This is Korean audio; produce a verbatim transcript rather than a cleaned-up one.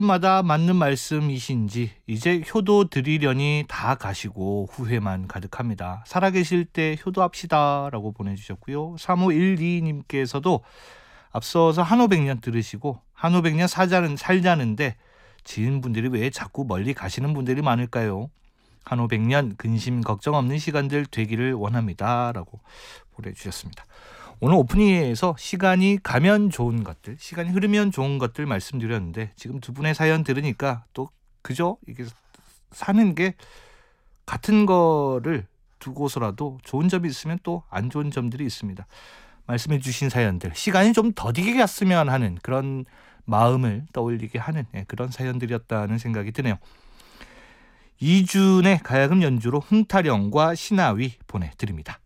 마다 맞는 말씀이신지 이제 효도 드리려니 다 가시고 후회만 가득합니다. 살아계실 때 효도합시다라고 보내주셨고요. 삼오일이 님께서도 앞서서 한오백년 들으시고 한오백년 살자는, 살자는데 지인분들이 왜 자꾸 멀리 가시는 분들이 많을까요? 한오백년 근심 걱정 없는 시간들 되기를 원합니다 라고 보내주셨습니다. 오늘 오프닝에서 시간이 가면 좋은 것들, 시간이 흐르면 좋은 것들 말씀드렸는데 지금 두 분의 사연 들으니까 또 그저 이게 사는 게 같은 거를 두고서라도 좋은 점이 있으면 또 안 좋은 점들이 있습니다. 말씀해 주신 사연들, 시간이 좀 더디게 갔으면 하는 그런 마음을 떠올리게 하는 그런 사연들이었다는 생각이 드네요. 이준의 가야금 연주로 흥타령과 신하위 보내드립니다.